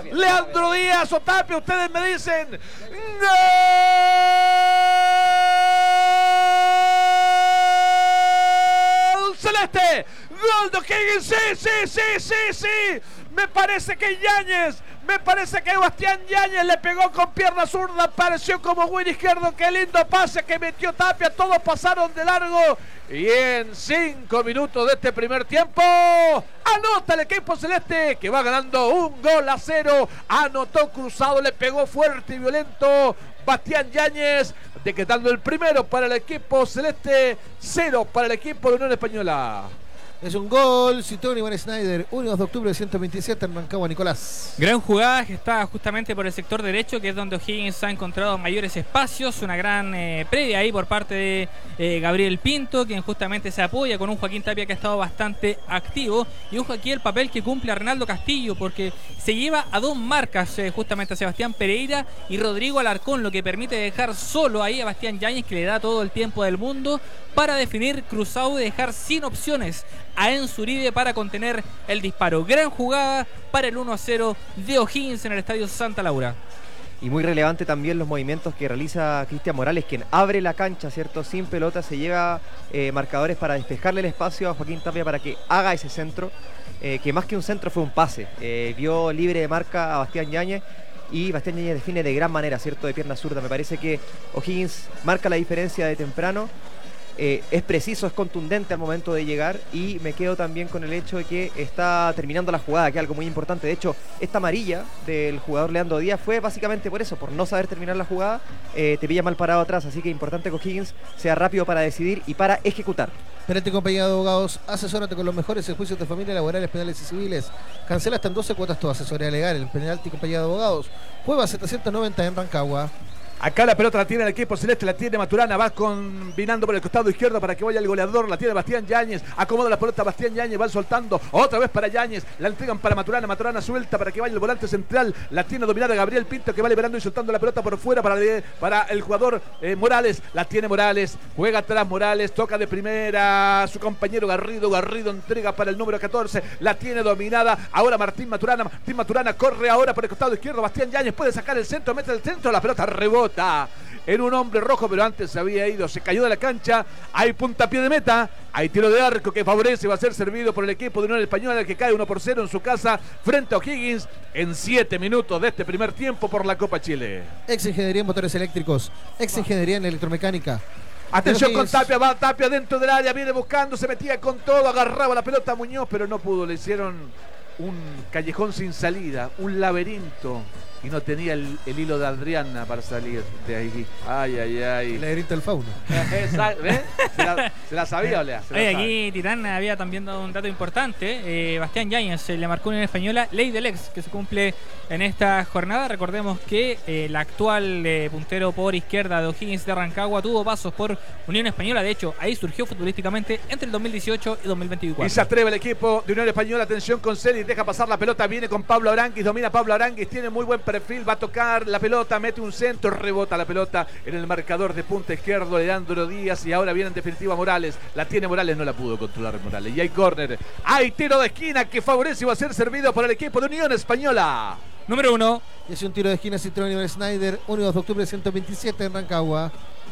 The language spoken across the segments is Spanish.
Leandro Díaz o Tapia, ustedes me dicen. ¡Gol celeste! ¡Gol de O'Higgins! ¡Sí! Me parece que Yáñez, me parece que Bastián Yáñez le pegó con pierna zurda, apareció como win izquierdo. Qué lindo pase que metió Tapia, todos pasaron de largo. Y en 5 minutos de este primer tiempo, anota el equipo celeste que va ganando 1-0. Anotó Cruzado, le pegó fuerte y violento Bastián Yáñez, decretando el primero para el equipo celeste, 0 para el equipo de Unión Española. Es un gol, citó Iván Snyder, 1 de octubre de 127 en Rancagua, Nicolás. Gran jugada que está justamente por el sector derecho, que es donde O'Higgins ha encontrado mayores espacios. Una gran previa ahí por parte de Gabriel Pinto, quien justamente se apoya con un Joaquín Tapia que ha estado bastante activo. Y ojo aquí el papel que cumple Arnaldo Castillo, porque se lleva a 2 marcas justamente a Sebastián Pereira y Rodrigo Alarcón, lo que permite dejar solo ahí a Bastián Yáñez, que le da todo el tiempo del mundo para definir cruzado y dejar sin opciones a Enzo Uribe para contener el disparo. Gran jugada para el 1-0 de O'Higgins en el Estadio Santa Laura. Y muy relevante también los movimientos que realiza Cristian Morales, quien abre la cancha, ¿cierto? Sin pelota, se lleva marcadores para despejarle el espacio a Joaquín Tapia para que haga ese centro, que más que un centro fue un pase. Vio libre de marca a Bastián Yáñez y Bastián Yáñez define de gran manera, ¿cierto? De pierna zurda. Me parece que O'Higgins marca la diferencia de temprano. Es preciso, es contundente al momento de llegar, y me quedo también con el hecho de que está terminando la jugada, que es algo muy importante. De hecho, esta amarilla del jugador Leandro Díaz fue básicamente por eso, por no saber terminar la jugada. Te pilla mal parado atrás, así que es importante que O'Higgins sea rápido para decidir y para ejecutar. Espérate, compañía de abogados, asesórate con los mejores en juicios de familia, laborales, penales y civiles. Cancela hasta en 12 cuotas tu asesoría legal en Penalty Compañía de Abogados. Cueva 790 en Rancagua. Acá la pelota la tiene el equipo celeste, la tiene Maturana, va combinando por el costado izquierdo para que vaya el goleador, la tiene Bastián Yáñez, acomoda la pelota Bastián Yáñez, va soltando, otra vez para Yáñez, la entregan para Maturana, Maturana suelta para que vaya el volante central, la tiene dominada Gabriel Pinto, que va liberando y soltando la pelota por fuera para el jugador Morales, la tiene Morales, juega atrás Morales, toca de primera su compañero Garrido entrega para el número 14, la tiene dominada, ahora Martín Maturana corre ahora por el costado izquierdo, Bastián Yáñez puede sacar el centro, mete el centro, la pelota rebota en un hombre rojo, pero antes se había ido, se cayó de la cancha. Hay puntapié de meta, hay tiro de arco que favorece, va a ser servido por el equipo de Unión Española, que cae 1-0 en su casa frente a O'Higgins en 7 minutos de este primer tiempo por la Copa Chile. Ex Ingeniería en Motores Eléctricos, Ex Ingeniería en Electromecánica. Atención con Tapia, va Tapia dentro del área, viene buscando, se metía con todo, agarraba la pelota a Muñoz, pero no pudo, le hicieron un callejón sin salida, un laberinto. Y no tenía el hilo de Adriana para salir de ahí. Ay. El laberinto del fauno. ¿Ves? Se la sabía, Olea. Aquí Titán había también dado un dato importante. Bastián Yáñez le marcó a Unión Española ley del ex, que se cumple en esta jornada. Recordemos que el actual puntero por izquierda de O'Higgins de Rancagua tuvo pasos por Unión Española. De hecho, ahí surgió futbolísticamente entre el 2018 y 2024. Y se atreve el equipo de Unión Española. Atención con Celis, deja pasar la pelota, viene con Pablo Aranguis, domina Pablo Aranguis, tiene muy buen perfil, va a tocar la pelota, mete un centro, rebota la pelota en el marcador de punta izquierdo Leandro Díaz, y ahora viene en definitiva Morales, la tiene Morales, no la pudo controlar Morales, y hay córner, hay tiro de esquina que favorece y va a ser servido por el equipo de Unión Española. Número 1. Y es un tiro de esquina Citroën Iván Snyder, 1 de octubre de 127 en Rancagua.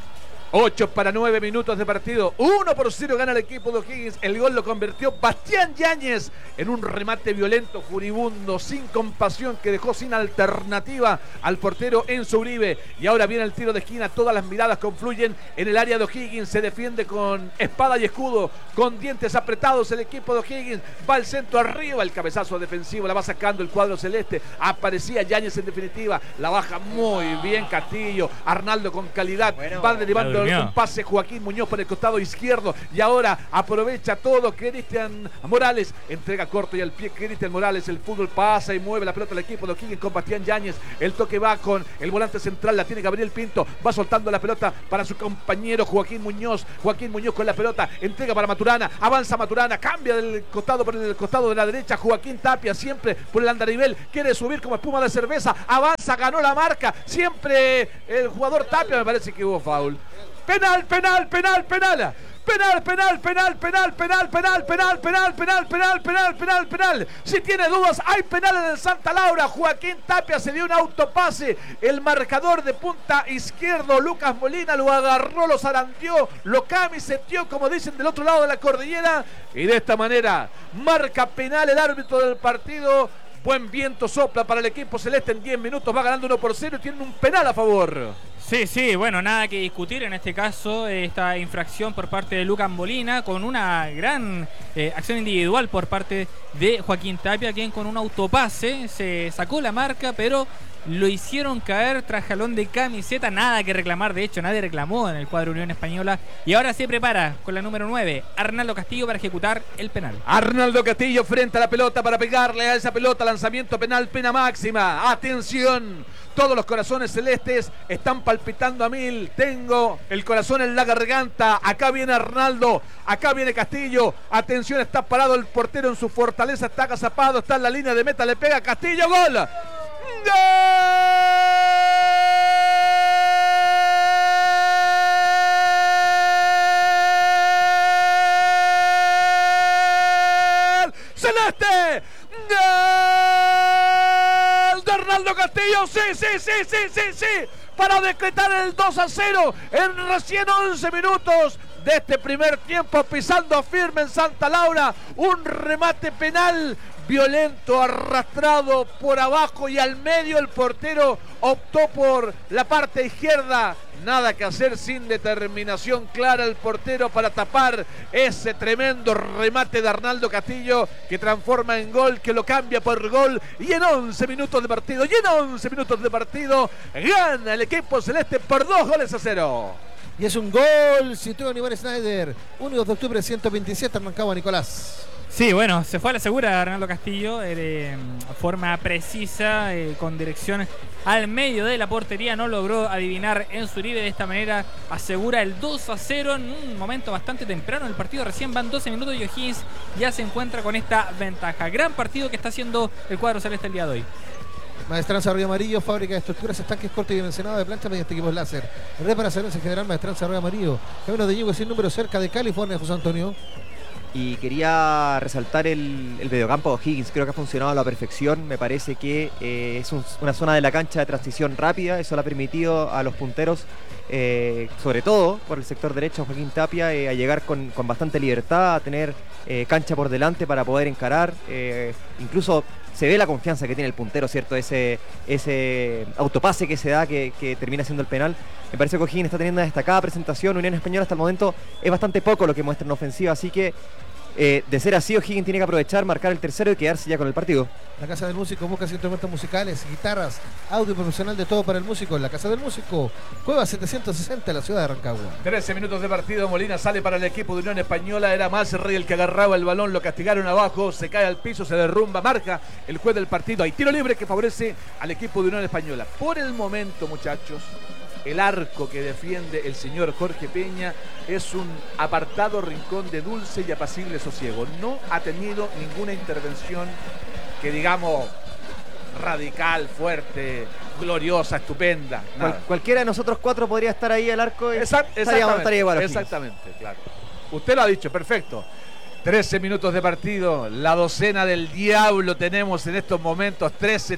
8 para 9 minutos de partido, 1-0 gana el equipo de O'Higgins. El gol lo convirtió Bastián Yáñez en un remate violento, furibundo, sin compasión, que dejó sin alternativa al portero Enzo Uribe. Y ahora viene el tiro de esquina, todas las miradas confluyen en el área de O'Higgins, se defiende con espada y escudo, con dientes apretados el equipo de O'Higgins, va al centro arriba, el cabezazo defensivo, la va sacando el cuadro celeste, aparecía Yáñez en definitiva, la baja muy bien Castillo, Arnaldo con calidad, va derivando un pase Joaquín Muñoz por el costado izquierdo, y ahora aprovecha todo Cristian Morales, entrega corto y al pie Cristian Morales, el fútbol pasa y mueve la pelota al equipo de O'Higgins con Bastián Yáñez, el toque va con el volante central, la tiene Gabriel Pinto, va soltando la pelota para su compañero Joaquín Muñoz con la pelota, entrega para Maturana, avanza Maturana, cambia del costado por el costado de la derecha, Joaquín Tapia siempre por el andarivel, quiere subir como espuma de cerveza, avanza, ganó la marca, siempre el jugador Tapia, me parece que hubo foul. Penal. Penal. Si tiene dudas, hay penal en el Santa Laura. Joaquín Tapia se dio un autopase. El marcador de punta izquierdo, Lucas Molina, lo agarró, lo zarandeó, lo camiseteó, como dicen del otro lado de la cordillera. Y de esta manera marca penal el árbitro del partido. Buen viento sopla para el equipo celeste en 10 minutos. Va ganando 1-0 y tiene un penal a favor. Sí, bueno, nada que discutir en este caso, esta infracción por parte de Lucas Molina, con una gran acción individual por parte de Joaquín Tapia, quien con un autopase se sacó la marca, pero lo hicieron caer tras jalón de camiseta. Nada que reclamar, de hecho nadie reclamó en el cuadro Unión Española, y ahora se prepara con la número 9, Arnaldo Castillo, para ejecutar el penal. Arnaldo Castillo frente a la pelota para pegarle a esa pelota, lanzamiento penal, pena máxima. Atención, todos los corazones celestes están palpitando a 1000. Tengo el corazón en la garganta. Acá viene Arnaldo, acá viene Castillo. Atención, está parado el portero en su fortaleza, está agazapado, está en la línea de meta, le pega Castillo, gol. ¡Gol! ¡Celeste! ¡Gol de Arnaldo Castillo! ¡Sí! Para decretar el 2-0 en recién 11 minutos de este primer tiempo, pisando firme en Santa Laura. Un remate penal violento, arrastrado por abajo y al medio. El portero optó por la parte izquierda. Nada que hacer, sin determinación clara el portero para tapar ese tremendo remate de Arnaldo Castillo, que transforma en gol, que lo cambia por gol. Y en 11 minutos de partido, gana el equipo celeste por 2-0. Y es un gol, sitúa Aníbal Snyder. 1 de octubre, 127, arrancaba Nicolás. Sí, bueno, se fue a la segura Arnaldo Castillo, forma precisa, con dirección al medio de la portería. No logró adivinar en Zuribe, de esta manera asegura el 2-0 en un momento bastante temprano del partido. Recién van 12 minutos y O'Higgins ya se encuentra con esta ventaja. Gran partido que está haciendo el cuadro celeste el día de hoy. Maestranza Arroyo Amarillo, fábrica de estructuras, estanques cortos y dimensionados de planchas mediante equipos láser. Reparaciones en general, Maestranza Arroyo Amarillo, camino de Ñuble sin número, cerca de California, José Antonio. Y quería resaltar el mediocampo de O'Higgins. Creo que ha funcionado a la perfección. Me parece que es una zona de la cancha de transición rápida. Eso le ha permitido a los punteros, sobre todo por el sector derecho, a Joaquín Tapia, a llegar con bastante libertad, a tener cancha por delante para poder encarar. Incluso se ve la confianza que tiene el puntero, ¿cierto? Ese autopase que se da, que termina siendo el penal. Me parece que O'Higgins está teniendo una destacada presentación. Unión Española hasta el momento es bastante poco lo que muestra en ofensiva, así que de ser así, O'Higgins tiene que aprovechar, marcar el tercero y quedarse ya con el partido. La Casa del Músico busca instrumentos musicales, guitarras, audio profesional, de todo para el músico. La Casa del Músico, Cueva 760, la ciudad de Rancagua. 13 minutos de partido, Molina sale para el equipo de Unión Española. Era Mazerrey el que agarraba el balón, lo castigaron abajo, se cae al piso, se derrumba, marca el juez del partido. Hay tiro libre que favorece al equipo de Unión Española. Por el momento, muchachos, el arco que defiende el señor Jorge Peña es un apartado rincón de dulce y apacible sosiego. No ha tenido ninguna intervención que digamos radical, fuerte, gloriosa, estupenda. Cualquiera de nosotros cuatro podría estar ahí al arco y estaría igual. Exactamente, claro. Usted lo ha dicho, perfecto. 13 minutos de partido, la docena del diablo tenemos en estos momentos,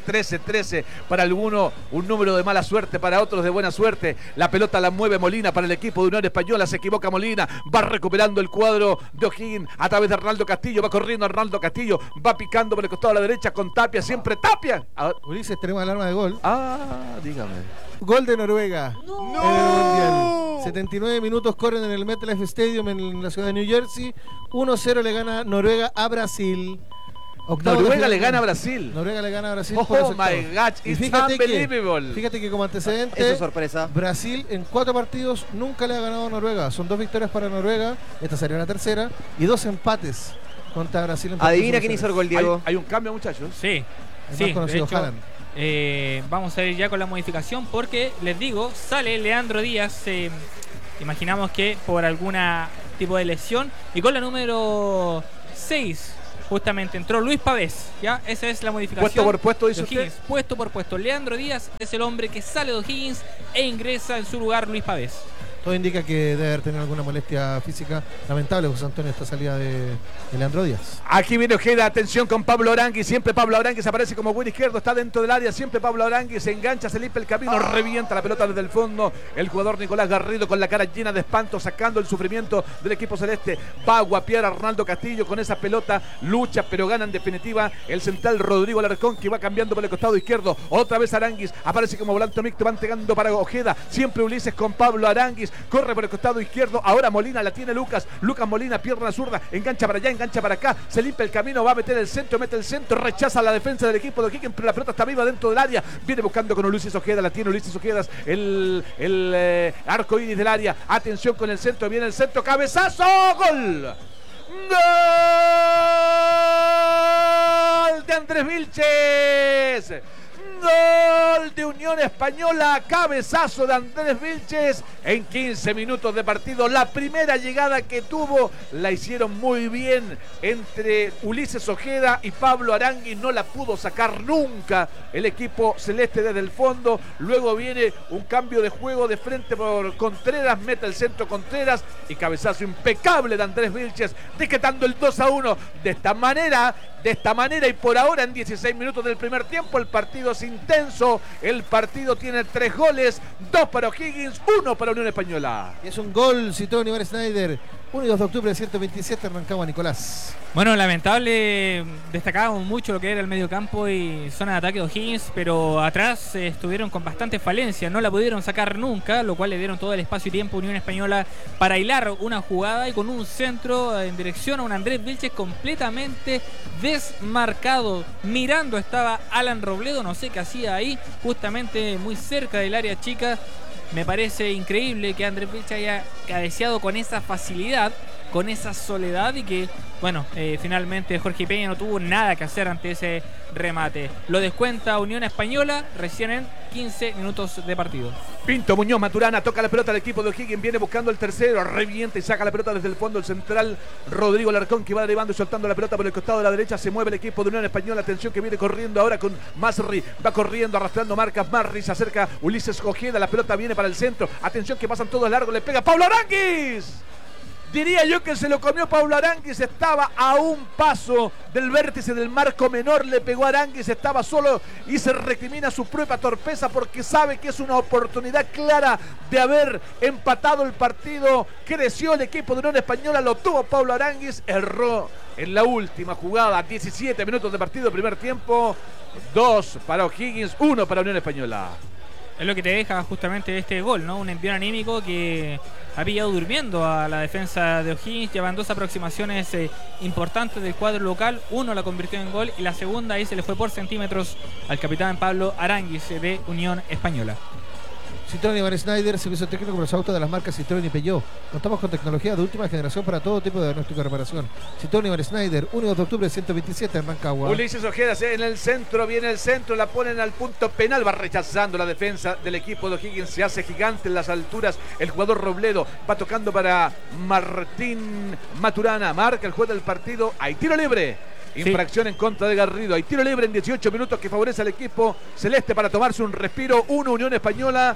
13 para algunos, un número de mala suerte, para otros de buena suerte. La pelota la mueve Molina para el equipo de Unión Española, se equivoca Molina, va recuperando el cuadro de O'Higgins a través de Arnaldo Castillo, va corriendo Arnaldo Castillo, va picando por el costado a la derecha con Tapia, siempre Tapia. Ulises, tenemos alarma de gol. Dígame. Gol de Noruega. ¡No! En el Mundial. 79 minutos corren en el MetLife Stadium en la ciudad de New Jersey. 1-0 le gana Noruega a Brasil. Noruega le gana a Brasil. Noruega le gana a Brasil. Oh my God, it's unbelievable. Fíjate que como antecedente, eso es sorpresa. Brasil en 4 partidos nunca le ha ganado a Noruega. Son 2 victorias para Noruega, esta sería la tercera, y 2 empates contra Brasil. Adivina quién hizo el gol, Diego. Hay un cambio, muchachos. Sí, el más conocido, de hecho, Haaland. vamos a ir ya con la modificación porque, les digo, sale Leandro Díaz, imaginamos que por alguna tipo de lesión, y con la número 6 justamente entró Luis Pavés, ¿ya? Esa es la modificación. Puesto por puesto, dice usted. Puesto por puesto. Leandro Díaz es el hombre que sale de O'Higgins e ingresa en su lugar Luis Pavés. Todo indica que debe haber tenido alguna molestia física lamentable José Antonio esta salida de Leandro Díaz. Aquí viene Ojeda, atención con Pablo Aránguiz, siempre Pablo Aránguiz aparece como buen izquierdo, está dentro del área, siempre Pablo Aránguiz, se engancha, se limpia el camino, revienta la pelota desde el fondo, el jugador Nicolás Garrido con la cara llena de espanto, sacando el sufrimiento del equipo celeste, va a guapiar a Arnaldo Castillo con esa pelota, lucha pero gana en definitiva el central Rodrigo Alarcón, que va cambiando por el costado izquierdo, otra vez Aránguiz, aparece como volante mixto, va entregando para Ojeda, siempre Ulises con Pablo Aránguiz, corre por el costado izquierdo, ahora Molina la tiene Lucas Molina, pierna zurda, engancha para allá, engancha para acá, se limpia el camino, va a meter el centro, mete el centro, rechaza la defensa del equipo de O'Higgins, pero la pelota está viva dentro del área, viene buscando con Ulises Ojeda, la tiene Ulises Ojeda, el arco iris del área, atención con el centro, viene el centro, cabezazo, gol de Andrés Vilches, gol de Unión Española, cabezazo de Andrés Vilches en 15 minutos de partido. La primera llegada que tuvo la hicieron muy bien entre Ulises Ojeda y Pablo Aránguiz, no la pudo sacar nunca el equipo celeste desde el fondo. Luego viene un cambio de juego de frente por Contreras, mete el centro Contreras y cabezazo impecable de Andrés Vilches, decretando el 2-1 de esta manera y por ahora en 16 minutos del primer tiempo el partido es intenso, el partido tiene 3 goles, 2 para O'Higgins, 1 para Unión Española. Y es un gol, citó Oliver Snyder, 1 y 2 de octubre de 127, Rancagua, Nicolás. Bueno, lamentable, destacábamos mucho lo que era el medio campo y zona de ataque de O'Higgins, pero atrás estuvieron con bastante falencia, no la pudieron sacar nunca, lo cual le dieron todo el espacio y tiempo a Unión Española para hilar una jugada y con un centro en dirección a un Andrés Vilches completamente desmarcado. Mirando estaba Alan Robledo, no sé qué hacía ahí, justamente muy cerca del área chica. Me parece increíble que Andrés Vilches haya cabeceado con esa facilidad, con esa soledad y que, bueno, finalmente Jorge Peña no tuvo nada que hacer ante ese remate. Lo descuenta Unión Española recién en 15 minutos de partido. Pinto Muñoz Maturana toca la pelota al equipo de O'Higgins, viene buscando el tercero, revienta y saca la pelota desde el fondo el central Rodrigo Alarcón, que va derivando y soltando la pelota por el costado de la derecha. Se mueve el equipo de Unión Española, atención que viene corriendo ahora con Masri, va corriendo arrastrando marcas, Masri se acerca Ulises Ojeda, la pelota viene para el centro, atención que pasan todos largo, le pega Pablo Aránguiz. Diría yo que se lo comió Pablo Aránguiz, estaba a un paso del vértice del marco menor, le pegó a Aránguiz, estaba solo y se recrimina su propia torpeza porque sabe que es una oportunidad clara de haber empatado el partido. Creció el equipo de Unión Española, lo tuvo Pablo Aránguiz, erró en la última jugada, 17 minutos de partido, primer tiempo, 2 para O'Higgins, 1 para Unión Española. Es lo que te deja justamente este gol, ¿no? Un envío anímico que ha pillado durmiendo a la defensa de O'Higgins. Llevan 2 aproximaciones importantes del cuadro local. Uno la convirtió en gol y la segunda ahí se le fue por centímetros al capitán Pablo Aránguiz de Unión Española. Citroën Ivan Snyder, servicio técnico para los autos de las marcas Citroën y Peugeot. Contamos con tecnología de última generación para todo tipo de diagnóstico y reparación. Citroën Ivan Snyder, 1 de octubre de 127 en Rancagua. Ulises Ojeda en el centro, viene el centro, la ponen al punto penal, va rechazando la defensa del equipo de O'Higgins, se hace gigante en las alturas. El jugador Robledo va tocando para Martín Maturana, marca el juez del partido, hay tiro libre. Infracción en contra de Garrido. Hay tiro libre en 18 minutos que favorece al equipo celeste para tomarse un respiro. 1 Unión Española,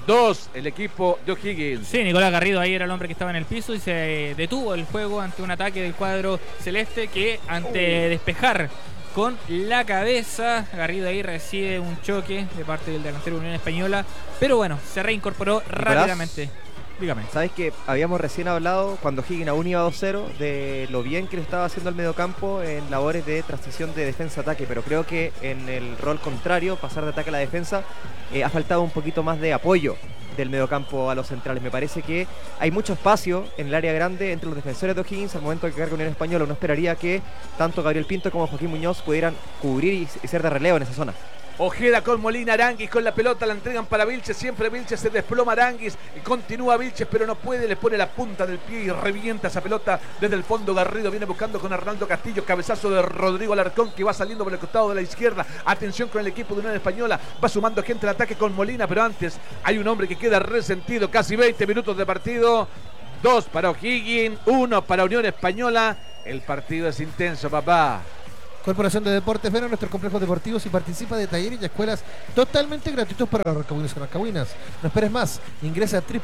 2 el equipo de O'Higgins. Sí, Nicolás Garrido ahí era el hombre que estaba en el piso y se detuvo el juego ante un ataque del cuadro celeste que ante despejar con la cabeza, Garrido ahí recibe un choque de parte del delantero de Unión Española, pero bueno, se reincorporó rápidamente. Dígame. Sabes que habíamos recién hablado cuando O'Higgins aún iba 2-0 de lo bien que lo estaba haciendo el mediocampo en labores de transición de defensa-ataque, pero creo que en el rol contrario, pasar de ataque a la defensa, ha faltado un poquito más de apoyo del mediocampo a los centrales. Me parece que hay mucho espacio en el área grande entre los defensores de O'Higgins al momento de que carga Unión Española. Uno esperaría que tanto Gabriel Pinto como Joaquín Muñoz pudieran cubrir y ser de relevo en esa zona. Ojeda con Molina, Aránguiz con la pelota, la entregan para Vilches, siempre Vilches, se desploma Aránguiz y continúa Vilches, pero no puede, le pone la punta del pie y revienta esa pelota desde el fondo. Garrido viene buscando con Arnaldo Castillo, cabezazo de Rodrigo Alarcón que va saliendo por el costado de la izquierda. Atención con el equipo de Unión Española, va sumando gente al ataque con Molina, pero antes hay un hombre que queda resentido, casi 20 minutos de partido, 2 para O'Higgins, 1 para Unión Española. El partido es intenso, papá. Corporación de Deportes, ven a nuestros complejos deportivos y participa de talleres y escuelas totalmente gratuitos para los rancagüinos y rancagüinas. No esperes más, ingresa a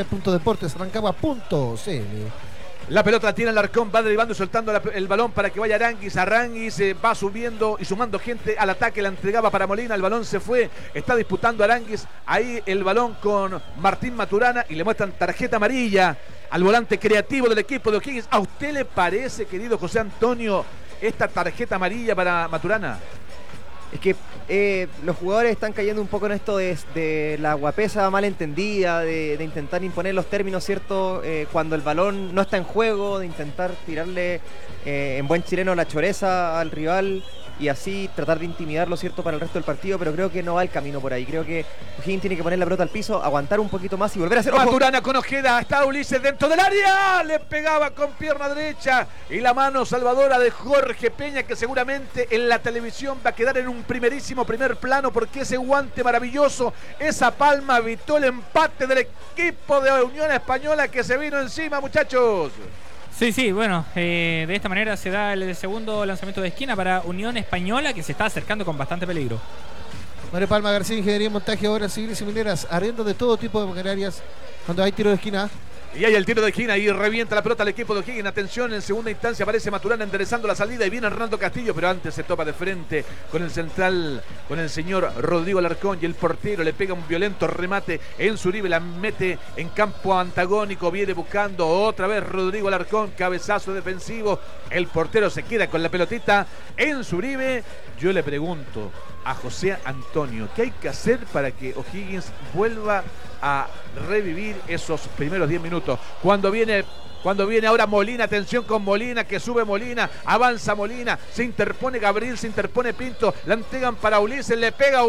www.deportesrancagua.cl. La pelota la tiene Alarcón, va derivando y soltando el balón para que vaya Aranguis. Aranguis va subiendo y sumando gente al ataque, la entregaba para Molina, el balón se fue, está disputando Aranguis ahí el balón con Martín Maturana y le muestran tarjeta amarilla al volante creativo del equipo de O'Higgins. ¿A usted le parece, querido José Antonio, esta tarjeta amarilla para Maturana? Es que los jugadores están cayendo un poco en esto de la guapesa malentendida, de intentar imponer los términos, ¿cierto? Cuando el balón no está en juego, de intentar tirarle en buen chileno la choreza al rival y así tratar de intimidarlo, ¿cierto?, para el resto del partido, pero creo que no va el camino por ahí. Creo que O'Higgins tiene que poner la pelota al piso, aguantar un poquito más y volver a hacer... Maturana con Ojeda, está Ulises dentro del área, le pegaba con pierna derecha y la mano salvadora de Jorge Peña, que seguramente en la televisión va a quedar en un primerísimo primer plano, porque ese guante maravilloso, esa palma evitó el empate del equipo de Unión Española que se vino encima, muchachos. Sí, bueno, de esta manera se da el segundo lanzamiento de esquina para Unión Española, que se está acercando con bastante peligro. Mario Palma García, Ingeniería y Montaje, Obras Civiles y Mineras, arriendo de todo tipo de maquinarias cuando hay tiro de esquina. Y hay el tiro de esquina y revienta la pelota al equipo de O'Higgins. Atención, en segunda instancia aparece Maturana enderezando la salida y viene Hernando Castillo, pero antes se topa de frente con el central, con el señor Rodrigo Alarcón, y el portero le pega un violento remate en Zuribe, la mete en campo antagónico, viene buscando otra vez Rodrigo Alarcón, cabezazo defensivo, el portero se queda con la pelotita en Zuribe. Yo le pregunto a José Antonio, ¿qué hay que hacer para que O'Higgins vuelva a revivir esos primeros 10 minutos? Cuando viene ahora Molina, atención con Molina, que sube Molina, avanza Molina, se interpone Gabriel, se interpone Pinto, la entregan para Ulises, le pega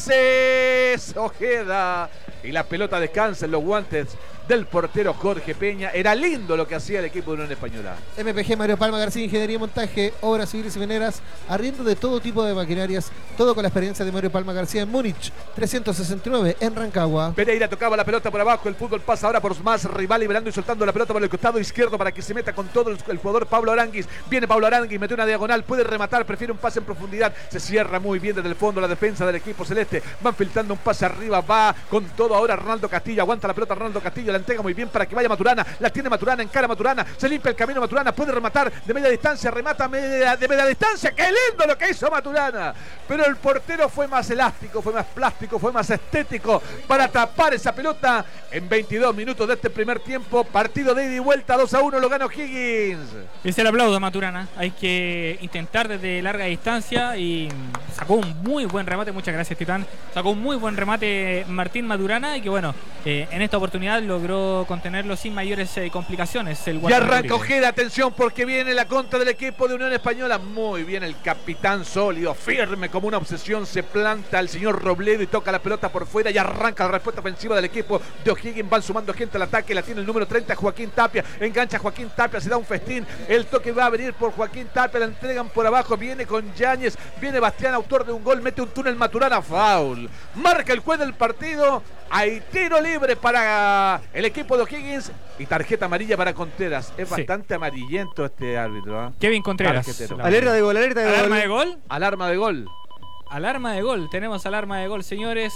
Ulises, Ojeda, y la pelota descansa en los guantes del portero Jorge Peña. Era lindo lo que hacía el equipo de Unión Española. MPG Mario Palma García, Ingeniería y Montaje, Obras Civiles y Mineras, arriendo de todo tipo de maquinarias, todo con la experiencia de Mario Palma García en Múnich, 369 en Rancagua. Pereira tocaba la pelota por abajo, el fútbol pasa ahora por más, rival liberando y soltando la pelota por el costado izquierdo para que se meta con todo el jugador Pablo Aranguis. Viene Pablo Aranguis, mete una diagonal, puede rematar, prefiere un pase en profundidad, se cierra muy bien desde el fondo la defensa del equipo celeste, van filtrando un pase arriba, va con todo ahora Arnaldo Castillo, aguanta la pelota Arnaldo Castillo, la entrega muy bien para que vaya Maturana, la tiene Maturana, encara Maturana, se limpia el camino Maturana, puede rematar de media distancia, remata de media distancia, qué lindo lo que hizo Maturana, pero el portero fue más elástico, fue más plástico, fue más estético para tapar esa pelota en 22 minutos de este primer tiempo. Partido de ida y vuelta, 2-1, lo gana O'Higgins. Es el aplauso a Maturana, hay que intentar desde larga distancia y sacó un muy buen remate, muchas gracias Titán, sacó un muy buen remate Martín Maturana y que bueno, en esta oportunidad logró contenerlo sin mayores complicaciones. Y arranca Ojeda, atención porque viene la contra del equipo de Unión Española. Muy bien el capitán, sólido, firme como una obsesión, se planta el señor Robledo y toca la pelota por fuera y arranca la respuesta ofensiva del equipo de O'Higgins. Van sumando gente al ataque, la tiene el número 30 Joaquín Tapia, engancha Joaquín Tapia, se da un festín, el toque va a venir por Joaquín Tapia, la entregan por abajo, viene con Yáñez, viene Bastián, autor de un gol, mete un túnel Maturana, foul, marca el juez del partido. Hay tiro libre para el equipo de O'Higgins y tarjeta amarilla para Contreras. Es bastante amarillento este árbitro, ¿eh? Kevin Contreras. Alerta de gol, alerta de gol. ¿Alarma de gol? Alarma de gol. Alarma de gol. Tenemos alarma de gol, señores.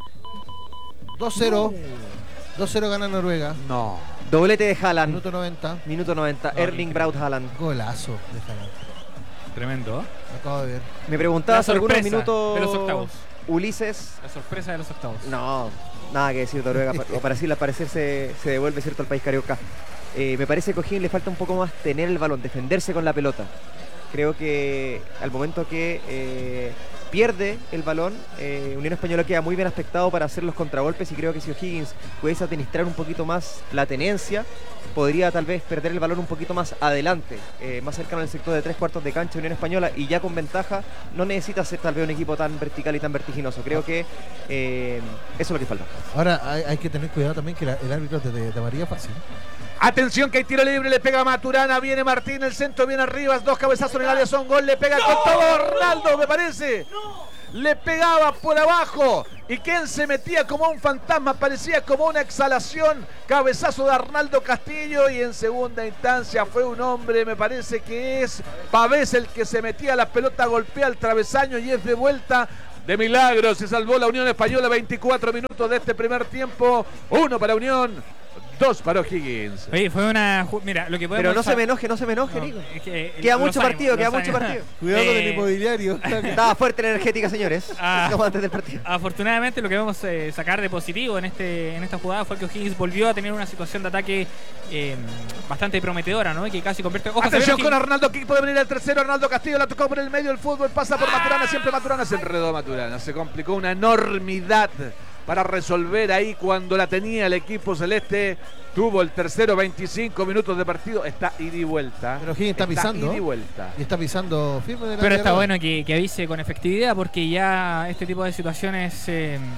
2-0. 2-0 gana Noruega. No. Doblete de Haaland. Minuto 90. Minuto 90. Erling Braut Haaland. Golazo de Haaland. Tremendo. Lo acabo de ver. Me preguntaba hace algunos minutos. De los octavos. Ulises. La sorpresa de los octavos. No, nada que decir de Noruega. O para así al parecer se devuelve, ¿cierto?, al país carioca. Me parece que a O'Higgins le falta un poco más tener el balón, defenderse con la pelota. Creo que al momento que pierde el balón, Unión Española queda muy bien aspectado para hacer los contragolpes y creo que si O'Higgins pudiese administrar un poquito más la tenencia, podría tal vez perder el balón un poquito más adelante, más cercano al sector de 3/4 de cancha de Unión Española y ya con ventaja no necesita ser tal vez un equipo tan vertical y tan vertiginoso. Creo que eso es lo que falta. Ahora hay que tener cuidado también que el árbitro de amarilla fácil. Atención que hay tiro libre, le pega Maturana, viene Martín, el centro viene arriba, dos cabezazos en el área, son gol, le pega con todo Ronaldo, me parece. le pegaba por abajo. Y quien se metía como un fantasma, parecía como una exhalación. Cabezazo de Arnaldo Castillo. Y en segunda instancia fue un hombre, me parece que es Pavés el que se metía la pelota, golpea el travesaño y es de vuelta. De milagro se salvó la Unión Española. 24 minutos de este primer tiempo. 1 para Unión, 2 para O'Higgins. Oye, fue una... Mira, lo que podemos... Pero no se me enoje, Nico. Es que Queda lo mucho sabemos, partido, lo queda mucho sabemos. partido. Cuidado con el inmobiliario. Estaba fuerte la energética, señores. Como antes del partido. Afortunadamente lo que vamos a sacar de positivo en esta jugada fue que O'Higgins volvió a tener una situación de ataque bastante prometedora, ¿no? Y que casi convierte... Ojo, Atención con Arnaldo, que puede venir el tercero. Arnaldo Castillo la tocó por el medio, el fútbol pasa por Maturana, siempre Maturana, se enredó Maturana, se complicó una enormidad para resolver ahí cuando la tenía el equipo celeste. Tuvo el tercero, 25 minutos de partido, está ida y vuelta. Pero O'Higgins está pisando. ida y vuelta. Y está pisando firme de la Pero está tierra. bueno que avise con efectividad, porque ya este tipo de situaciones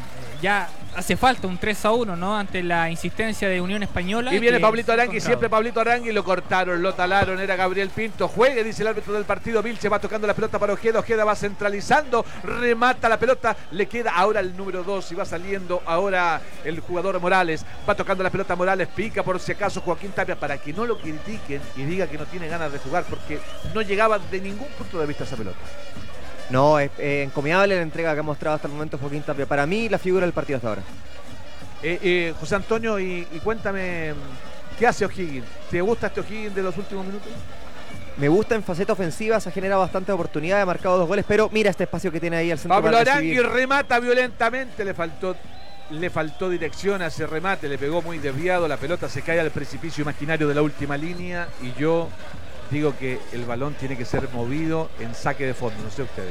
ya hace falta un 3-1, ¿no? Ante la insistencia de Unión Española. Y viene que Pablito se ha Arangui, encontrado. siempre Pablito Arangui, lo cortaron, lo talaron, era Gabriel Pinto. Juegue, dice el árbitro del partido. Vilche va tocando la pelota para Ojeda, Ojeda va centralizando, remata la pelota, le queda ahora el número 2 y va saliendo ahora el jugador Morales. Va tocando la pelota Morales, pica por si acaso Joaquín Tapia para que no lo critiquen y diga que no tiene ganas de jugar porque no llegaba de ningún punto de vista esa pelota. No, es encomiable la entrega que ha mostrado hasta el momento Joaquín Tapia. Para mí, la figura del partido hasta ahora. José Antonio, y cuéntame, ¿qué hace O'Higgins? ¿Te gusta este O'Higgins de los últimos minutos? Me gusta en faceta ofensiva, se ha generado bastante oportunidad, ha marcado 2 goles, pero mira este espacio que tiene ahí al centro. Pablo para Arangui recibir. remata violentamente, le faltó dirección a ese remate, le pegó muy desviado, la pelota se cae al precipicio imaginario de la última línea y yo digo que el balón tiene que ser movido en saque de fondo, no sé ustedes.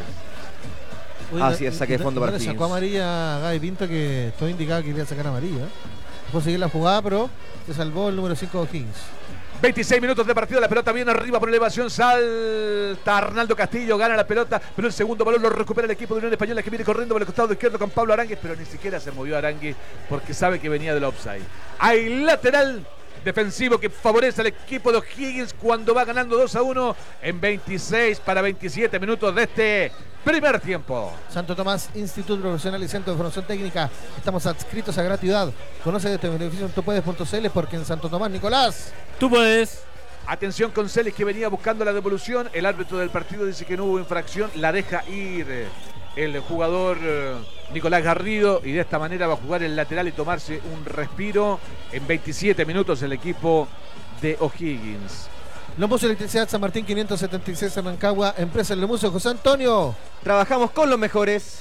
Oye, Así es, saque de fondo ¿no para le sacó O'Higgins. amarilla a Gaby Pinto, que todo indicaba que iba a sacar amarilla? Pudo seguir la jugada, pero se salvó el número 5 de O'Higgins. 26 minutos de partido, la pelota viene arriba por elevación, salta Arnaldo Castillo, gana la pelota, pero el segundo balón lo recupera el equipo de Unión Española, que viene corriendo por el costado izquierdo con Pablo Aránguiz, pero ni siquiera se movió Aránguiz porque sabe que venía del offside. Hay lateral defensivo que favorece al equipo de O'Higgins cuando va ganando 2-1 en 26 para 27 minutos de este primer tiempo. Santo Tomás, Instituto Profesional y Centro de Formación Técnica. Estamos adscritos a gratuidad. Conoce este beneficio en tupuedes.cl, porque en Santo Tomás, Nicolás. Tú puedes. Atención con Celis, que venía buscando la devolución. El árbitro del partido dice que no hubo infracción. La deja ir el jugador Nicolás Garrido y de esta manera va a jugar el lateral y tomarse un respiro. En 27 minutos el equipo de O'Higgins. Lomuso Electricidad San Martín 576 en Rancagua. Empresa El Lomuso. José Antonio. Trabajamos con los mejores.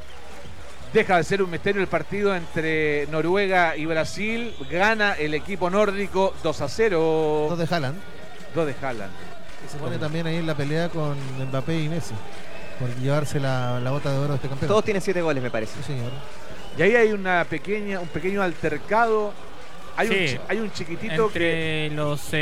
Deja de ser un misterio el partido entre Noruega y Brasil. Gana el equipo nórdico 2-0. 2 de Haaland. 2 de Haaland. Que se pone también ahí en la pelea con Mbappé y Messi por llevarse la bota de oro de este campeón. Todos tienen 7 goles, me parece. Sí, señor. Y ahí hay un pequeño altercado. Hay un chiquitito entre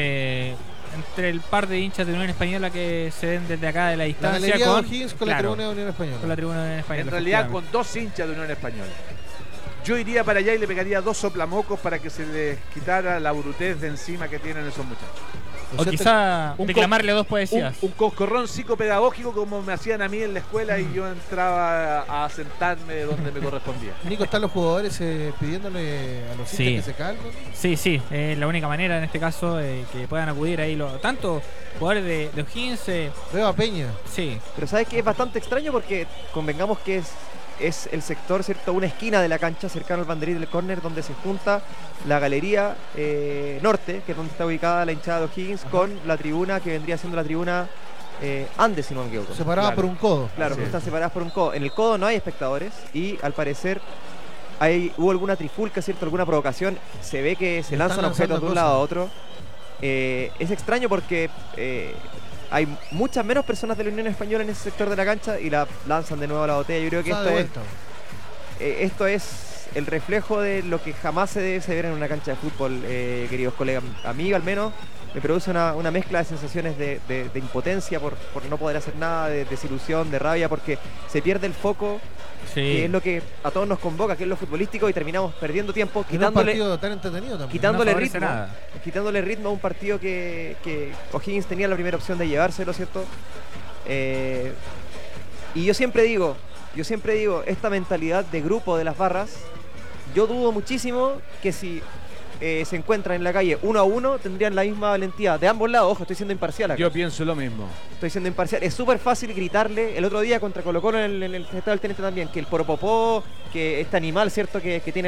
entre el par de hinchas de Unión Española que se ven desde acá de la La distancia galería de con, O'Higgins con la claro, tribuna de Unión Española. con la tribuna de Unión Española. en realidad efectivamente. con 2 hinchas de Unión Española. Yo iría para allá y le pegaría 2 soplamocos para que se les quitara la brutez de encima que tienen esos muchachos. O quizá un declamarle dos poesías. Un coscorrón psicopedagógico como me hacían a mí en la escuela y yo entraba a sentarme donde me correspondía. Nico, ¿están los jugadores pidiéndole a los Sí. hinchas que se calmen? Sí, es la única manera en este caso que puedan acudir ahí tanto jugadores de O'Higgins. Veo a Peña. Sí, Pero sabes que es bastante extraño porque convengamos que es el sector, ¿cierto? Una esquina de la cancha cercano al banderín del córner donde se junta la galería norte, que es donde está ubicada la hinchada de O'Higgins, con la tribuna que vendría siendo la tribuna Andes, si no me equivoco. Separada Claro. por un codo. Claro, Sí. que están separadas por un codo. En el codo no hay espectadores y al parecer hubo alguna trifulca, ¿cierto? Alguna provocación. Se ve que se Están lanzan objetos lanzando de un lado a otro. Es extraño porque hay muchas menos personas de la Unión Española en ese sector de la cancha y la lanzan de nuevo a la botella. Yo creo que Está de esto vuelta. esto es el reflejo de lo que jamás se debe ver en una cancha de fútbol, queridos colegas. A mí al menos me produce una mezcla de sensaciones de impotencia por no poder hacer nada, de desilusión, de rabia, porque se pierde el foco, que es lo que a todos nos convoca, que es lo futbolístico, y terminamos perdiendo tiempo, Y no un quitándole, partido tan entretenido también. quitándole no favorece ritmo, nada. quitándole ritmo a un partido que O'Higgins tenía la primera opción de llevárselo, ¿cierto? Y yo siempre digo, yo siempre digo, esta mentalidad de grupo de las barras, yo dudo muchísimo que si se encuentran en la calle 1 a 1, tendrían la misma valentía de ambos lados. Ojo, estoy siendo imparcial acá. Yo pienso lo mismo. Estoy siendo imparcial. Es súper fácil gritarle el otro día contra Colo-Colo en el Estado del Teniente también, que el Poropopó, que este animal, ¿cierto?, que tiene